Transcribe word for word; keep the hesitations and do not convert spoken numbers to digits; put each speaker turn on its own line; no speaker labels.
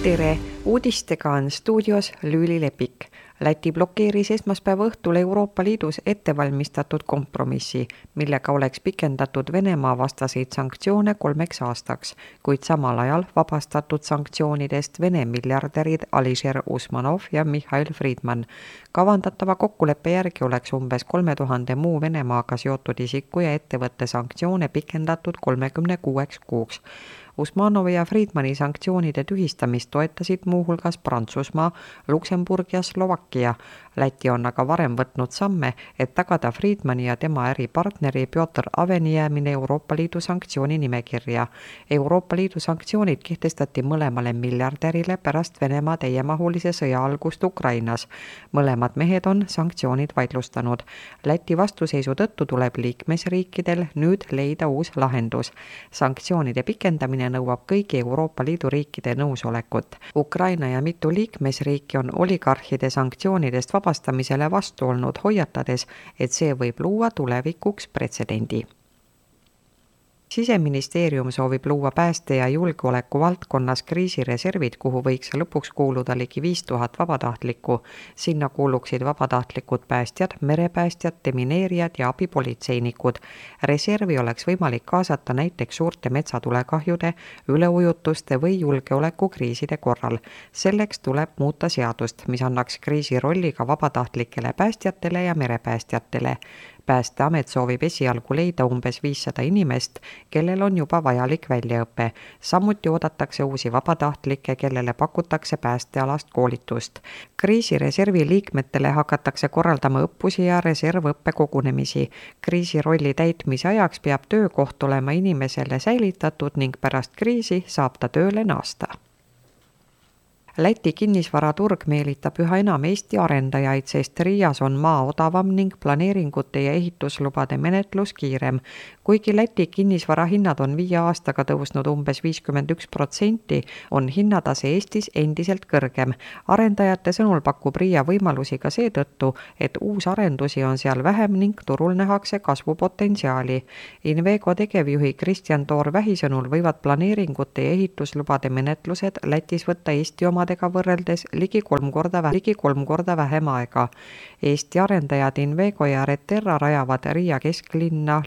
Tere! Uudistega on stuudios Lüüli Lepik. Läti blokeeris esmaspäeva õhtul Euroopa Liidus ettevalmistatud kompromissi, millega oleks pikendatud Venemaa vastaseid sanktsioone kolmeks aastaks, kuid samal ajal vabastatud sanktsioonidest Vene miljardärid Alisher Usmanov ja Mihhail Friedman. Kavandatava kokkuleppe järgi oleks umbes kolme tuhande muu Venemaaga seotud isiku ja ettevõtte sanktsioone pikendatud kolmekümne kuueks kuuks. Usmanovi ja Friedmani sanktsioonide tühistamist toetasid muuhulgas Prantsusmaa, Luksemburg ja Slovakkia. Läti on aga varem võtnud samme, et tagada Friedmani ja tema äripartneri Piotr Aveni jäämine Euroopa Liidu sanktsiooni nimekirja. Euroopa Liidu sanktsioonid kehtestati mõlemale miljardärile pärast Venemaa täiemahulise sõja algust Ukrainas. Mõlemad mehed on sanktsioonid vaidlustanud. Läti vastuseisu tõttu tuleb liikmesriikidel nüüd leida uus lahendus. Sanktsioonide pikendamine nõuab kõigi Euroopa Liidu riikide nõusolekut. Ukraina ja mitu liikmesriiki on oligarhide sanktsioonidest vabastamisele vastu olnud, hoiatades, et see võib luua tulevikuks pretsedendi. Siseministeerium soovib luua pääste- ja julgeoleku valdkonnas kriisireservid, kuhu võiks lõpuks kuuluda ligi viis tuhat vabatahtlikku. Sinna kuuluksid vabatahtlikud päästjad, merepäästjad, demineerijad ja abipolitseinikud. Reservi oleks võimalik kaasata näiteks suurte metsatulekahjude, üleujutuste või julgeolekukriiside korral. Selleks tuleb muuta seadust, mis annaks kriisi rolli ka vabatahtlikele päästjatele ja merepäästjatele. Päästeamet soovib esialgu leida umbes viissada inimest, kellel on juba vajalik väljaõpe. Samuti oodatakse uusi vabatahtlikke, kellele pakutakse päästealast koolitust. Kriisireservi liikmetele hakatakse korraldama õppusi ja reservõppekogunemisi. Kriisi rolli täitmise ajaks peab töökoht olema inimesele säilitatud ning pärast kriisi saab ta tööle naasta. Läti kinnisvaraturg meelitab üha enam Eesti arendajaid, sest Riias on maa odavam ning planeeringute ja ehituslubade menetlus kiirem. Kuigi Läti kinnisvarahinnad on viie aastaga tõusnud umbes viiskümmend üks protsenti, on hinnatase Eestis endiselt kõrgem. Arendajate sõnul pakub Riia võimalusi ka seetõttu, et uusarendusi on seal vähem ning turul nähakse kasvupotentsiaali. Invego tegevjuhi Kristjan Toor-Vähi sõnul võivad planeeringute ja ehituslubade menetlused Lätis võtta Eesti oma võrreldes ligi kolm korda, vä- ligi kolm korda vähem aega. Eesti arendajad Invego ja Reterra rajavad Riia kesklinna